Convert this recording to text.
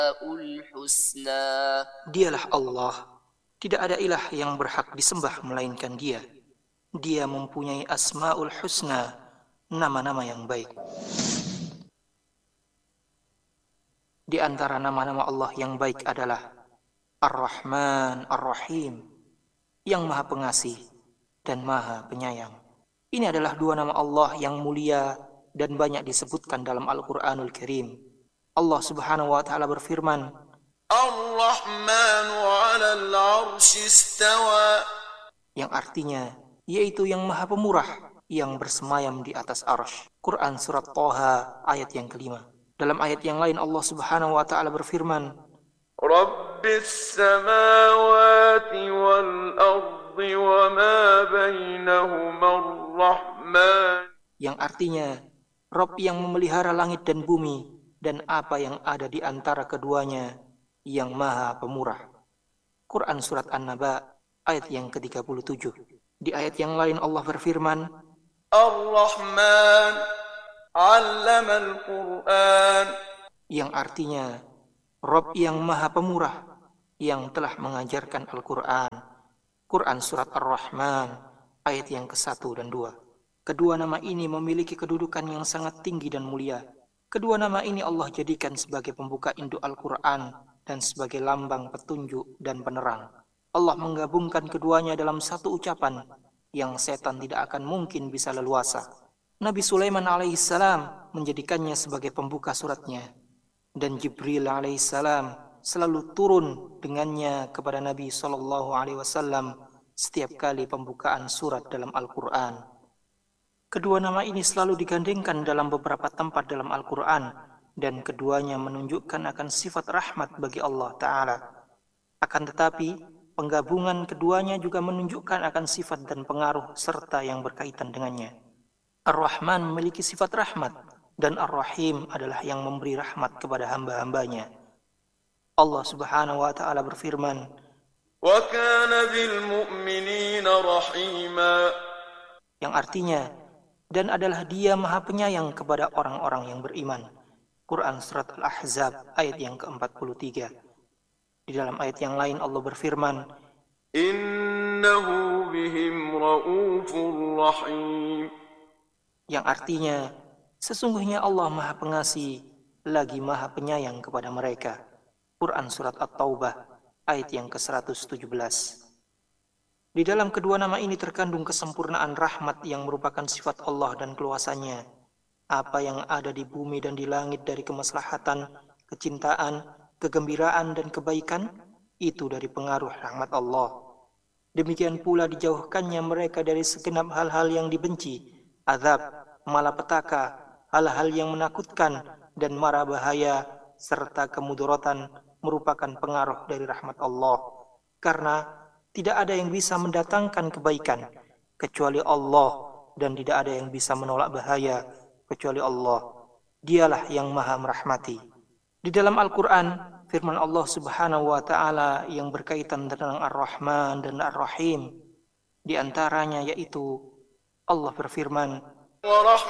الحسنى. Dialah Allah. Tidak ada ilah yang berhak disembah melainkan Dia. Dia mempunyai Asmaul Husna, nama-nama yang baik. Di antara nama-nama Allah yang baik adalah Ar-Rahman, Ar-Rahim, yang Maha Pengasih dan Maha Penyayang. Ini adalah dua nama Allah yang mulia dan banyak disebutkan dalam Al-Quranul Karim. Allah Subhanahu wa Ta'ala berfirman, Ar-Rahmanu 'alal 'arsy istawa, yang artinya yaitu yang Maha Pemurah yang bersemayam di atas arsy. Quran surat Thaha ayat yang kelima. Dalam ayat yang lain Allah Subhanahu wa Ta'ala berfirman, Rabbis samawati wal ardi wa ma bainahuma ar-Rahman, yang artinya Rabb yang memelihara langit dan bumi dan apa yang ada di antara keduanya, yang Maha Pemurah. Quran surat An-Naba ayat yang ke-37. Di ayat yang lain Allah berfirman, Ar-Rahman 'allama al-Qur'an, yang artinya Rabb yang Maha Pemurah yang telah mengajarkan Al-Quran. Quran surat Ar-Rahman ayat yang ke-1 dan 2. Kedua nama ini memiliki kedudukan yang sangat tinggi dan mulia. Kedua nama ini Allah jadikan sebagai pembuka induk Al-Quran dan sebagai lambang petunjuk dan penerang. Allah menggabungkan keduanya dalam satu ucapan yang setan tidak akan mungkin bisa leluasa. Nabi Sulaiman alaihissalam menjadikannya sebagai pembuka suratnya, dan Jibril alaihissalam selalu turun dengannya kepada Nabi SAW setiap kali pembukaan surat dalam Al-Quran. Kedua nama ini selalu digandengkan dalam beberapa tempat dalam Al-Quran, dan keduanya menunjukkan akan sifat rahmat bagi Allah Ta'ala. Akan tetapi, penggabungan keduanya juga menunjukkan akan sifat dan pengaruh serta yang berkaitan dengannya. Ar-Rahman memiliki sifat rahmat, dan Ar-Rahim adalah yang memberi rahmat kepada hamba-hambanya. Allah Subhanahu wa Ta'ala berfirman, wa kana bil mu'minina rahima, yang artinya, dan adalah Dia Maha Penyayang kepada orang-orang yang beriman. Quran surat Al-Ahzab ayat yang ke-43. Di dalam ayat yang lain Allah berfirman, innahu bihim raufur rahim, yang artinya sesungguhnya Allah Maha Pengasih lagi Maha Penyayang kepada mereka. Quran surat At-Taubah ayat yang ke-117. Di dalam kedua nama ini terkandung kesempurnaan rahmat yang merupakan sifat Allah dan keluasannya. Apa yang ada di bumi dan di langit dari kemaslahatan, kecintaan, kegembiraan dan kebaikan, itu dari pengaruh rahmat Allah. Demikian pula dijauhkannya mereka dari segenap hal-hal yang dibenci, azab, malapetaka, hal-hal yang menakutkan dan mara bahaya serta kemudaratan merupakan pengaruh dari rahmat Allah. Karena tidak ada yang bisa mendatangkan kebaikan kecuali Allah, dan tidak ada yang bisa menolak bahaya kecuali Allah. Dialah yang Maha merahmati. Di dalam Al-Quran, firman Allah Subhanahu wa Ta'ala yang berkaitan tentang Ar-Rahman dan Ar-Rahim, di antaranya yaitu Allah berfirman,